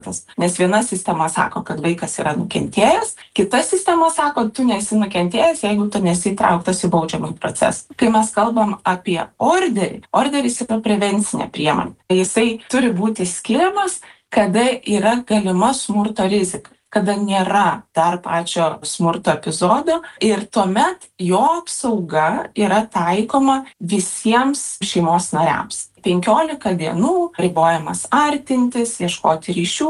Nes viena sistema sako, kad vaikas yra nukentėjęs, kita sistema sako, tu nesi nukentėjęs, jeigu tu nesi įtrauktas į baudžiamąjį procesą. Kai mes kalbam apie orderį, orderis yra prevencinė priemonė. Jisai turi būti skiriamas, kada yra galima smurto rizika, kada nėra dar pačio smurto epizodo ir tuomet jo apsauga yra taikoma visiems šeimos nariams. 15 dienų ribojamas artintis, ieškoti ryšių.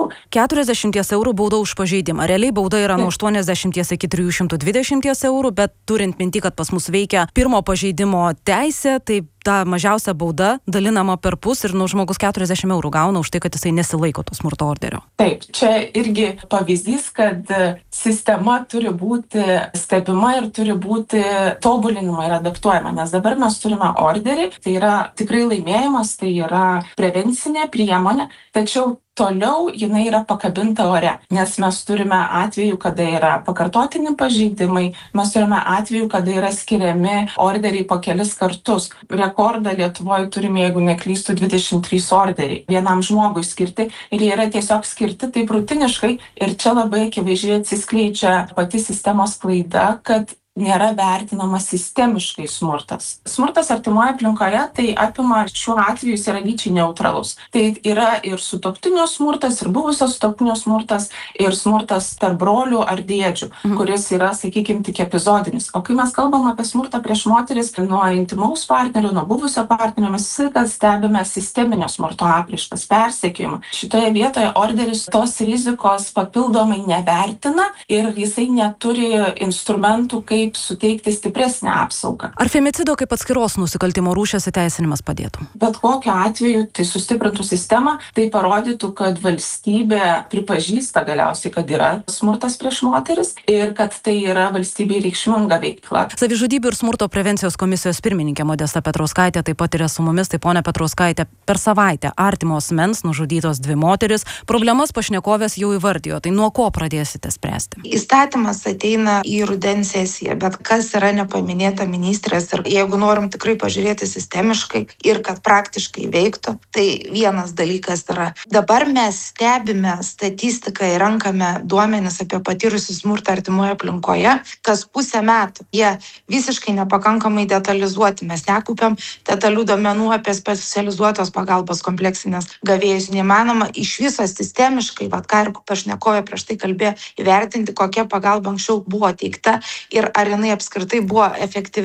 40 eurų bauda už pažeidimą. Realiai bauda yra nuo 80 iki 320 eurų, bet turint minti, kad pas mus veikia pirmo pažeidimo teisė, tai ta mažiausia bauda dalinama per pus ir žmogus 40 eurų gauna už tai, kad jisai nesilaiko to smurto orderio. Taip, čia irgi pavyzdys, kad sistema turi būti stebima ir turi būti tobulinama ir adaptuojama, nes dabar mes turime orderį, tai yra tikrai laimėjimas, tai yra prevencinė priemonė, tačiau toliau jinai yra pakabinta ore, nes mes turime atvejų, kada yra pakartotini pažeidimai, mes turime atvejų, kada yra skiriami orderiai po kelis kartus. Rekordą Lietuvoje turime, jeigu neklystu, 23 orderiai vienam žmogui skirti ir jie yra tiesiog skirti taip rutiniškai ir čia labai akivaizdžiai atsiskleidžia pati sistemos klaida, kad nėra vertinamas sistemiškai smurtas. Smurtas artimoje aplinkoje tai apima šiuo atveju jis yra lyčiai neutralus. Tai yra ir sutuoktinio smurtas, ir buvusio sutuoktinio smurtas, ir smurtas tarp brolių ar dėdžių, kuris yra, sakykime, tik epizodinis. O kai mes kalbam apie smurtą prieš moteris, nuo intimaus partnerio, nuo buvusio partnerio, mes visą stebime sisteminio smurto apraiškas, persekiojimą. Šitoje vietoje orderis tos rizikos papildomai nevertina ir jisai neturi instrumentų, kaip suteikti stipresnę apsaugą. Ar femicido kaip atskiros nusikaltimo rūšies įteisinimas padėtų? Bet kokiu atveju tai sustiprintų sistemą, tai parodytų, kad valstybė pripažįsta galiausiai, kad yra smurtas prieš moteris ir kad tai yra valstybei reikšminga veikla. Savižudybių ir smurto prevencijos komisijos pirmininkė Modesta Petrauskaitė taip pat yra su mumis. Tai ponia Petrauskaitė, per savaitę artimo asmens nužudytos 2 moteris. Problemas pašnekovės jau įvardijo. Tai nuo ko pradėsite spręsti? Įstatymas ateina į rudens sesiją, bet kas yra nepaminėta ministrės ir jeigu norim tikrai pažiūrėti sistemiškai ir kad praktiškai veiktų, tai vienas dalykas yra, dabar mes stebime statistiką ir renkame duomenis apie patyrusius smurtą artimoje aplinkoje, kas pusę metų. Jie visiškai nepakankamai detalizuoti, mes nekaupiam detalių duomenų apie specializuotos pagalbos kompleksinės gavėjus. Neįmanoma iš viso sistemiškai, ką ir pašnekovė prieš tai kalbėjo, įvertinti, kokia pagalba anksčiau buvo teikta ir ar jinai apskritai buvo efektyvi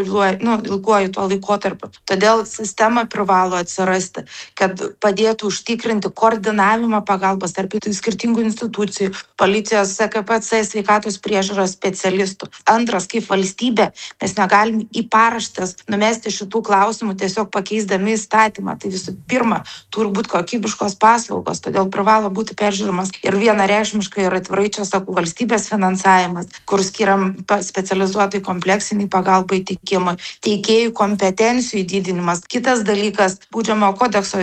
ilguoju tuo laikotarpiu. Todėl sistema privalo atsirasti, kad padėtų užtikrinti koordinavimą pagalbos tarp skirtingų institucijų, policijos, KPC, sveikatos priežiūros specialistų. Antras, kaip valstybė, mes negalim į paraštes numesti šitų klausimų tiesiog pakeisdami įstatymą. Tai visų pirma, turi būti kokybiškos paslaugos, todėl privalo būti peržiūrimas ir vienareikšmiškai ir atvirai čia sakau valstybės finansavimas, kur skiriam specializuotai kompleksiniai pagalbai teikimui, teikėjų kompetencijų didinimas. Kitas dalykas, baudžiamojo kodekso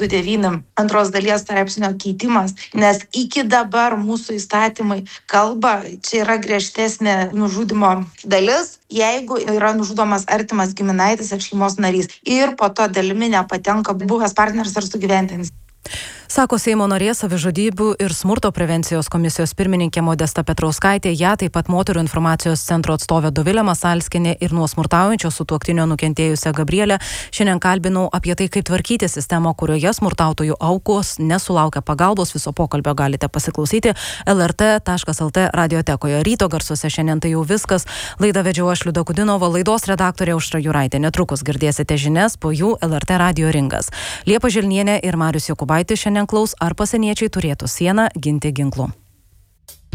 129 antros dalies straipsnio keitimas, nes iki dabar mūsų įstatymai kalba, čia yra griežtesnė nužudymo dalis, jeigu yra nužudomas artimas giminaitis ar šeimos narys ir po to dalimi nepatenka buvęs partneris ar sugyventinis. Sako Seimo narė savižudybių ir smurto prevencijos komisijos pirmininkė Modesta Petrauskaitė, ją taip pat moterų informacijos centro atstovė Dovilė Masalskienė ir nuo smurtaujančio sutuoktinio nukentėjusią Gabrielę. Šiandien kalbinau apie tai, kaip tvarkyti sistemą, kurioje smurtautojų aukos nesulaukia pagalbos. Viso pokalbio galite pasiklausyti lrt.lt radiotekoje. Ryto garsuose šiandien tai jau viskas. Laidą vedžiau aš Liuda Kudinova, laidos redaktorė Aušra Juraitė. Netrukus girdėsite žinias, po jų LRT radijo ringas. Liepa Želnienė ir Marius Jokubaitis šiandien klaus, ar pasieniečiai turėtų sieną ginti ginklu.